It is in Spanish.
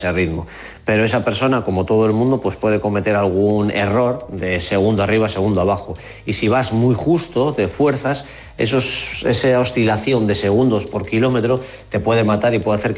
ese ritmo. Pero esa persona, como todo el mundo, pues puede cometer algún error de segundo arriba, segundo abajo. Y si vas muy justo de fuerzas, esa oscilación de segundos por kilómetro te puede matar y puede hacer que